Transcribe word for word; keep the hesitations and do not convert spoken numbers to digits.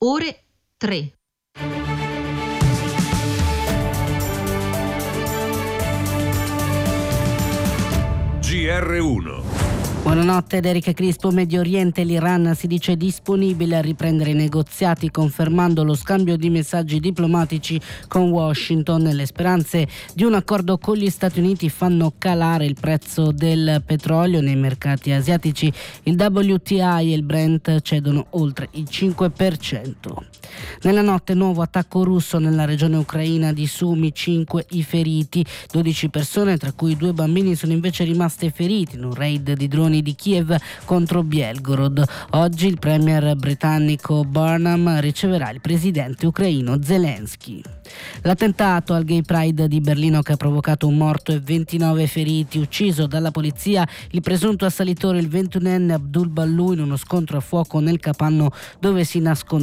ore tre. G R uno. Buonanotte ed Erika Crispo. Medio Oriente, l'Iran si dice disponibile a riprendere i negoziati, confermando lo scambio di messaggi diplomatici con Washington. Le speranze di un accordo con gli Stati Uniti fanno calare il prezzo del petrolio nei mercati asiatici. Il W T I e il Brent cedono oltre il cinque per cento. Nella notte nuovo attacco russo nella regione ucraina di Sumi, cinque i feriti, dodici persone tra cui due bambini sono invece rimaste feriti in un raid di droni di Kiev contro Belgorod. Oggi il premier britannico Burnham riceverà il presidente ucraino Zelensky. L'attentato al Gay Pride di Berlino che ha provocato un morto e ventinove feriti, ucciso dalla polizia il presunto assalitore, il ventunenne Abdul Ballu, in uno scontro a fuoco nel capanno dove si nasconde